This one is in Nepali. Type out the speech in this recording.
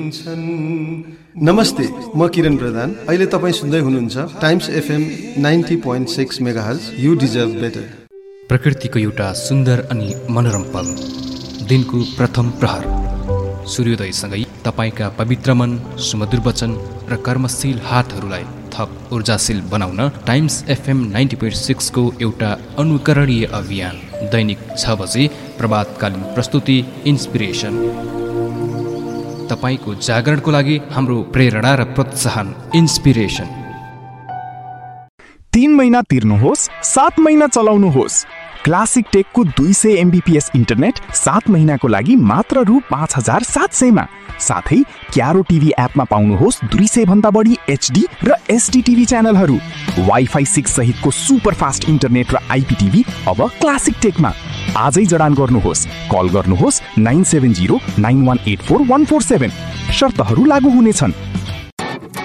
नमस्ते, म किरण प्रधान। अहिले तपाईँ सुन्दै हुनुहुन्छ times FM 90.6 megahertz. You deserve better. प्रकृतिको एउटा सुन्दर अनि मनोरम पल, दिनको प्रथम प्रहर, सूर्योदयसँगै तपाईँका पवित्र मन, सुमधुर वचन र कर्मशील हातहरूलाई थप ऊर्जाशील बनाउन टाइम्स FM 90.6 को एउटा अनुकरणीय अभियान दैनिक 6 बजे प्रभातकालीन प्रस्तुति इन्स्पिरेसन। तपाईको जागरणको लागि हाम्रो प्रेरणा र प्रोत्साहन इन्स्पिरेसन। 3 महिना तिर्नुहोस्, 7 महिना चलाउनुहोस्। क्लासिक टेकको 200 MBPS इन्टरनेट 7 महिनाको लागि मात्र रु 5700 मा। साथै क्यारो टिभी एपमा पाउनुहोस् 200 भन्दा बढी HD र SD टिभी च्यानलहरू। वाइफाई 6 सहितको सुपर फास्ट इन्टरनेट र IPTV अब क्लासिक टेकमा। आजै जडान गर्नुहोस्। कल गर्नुहोस् 9709184147। शर्तहरू लागू हुनेछन्।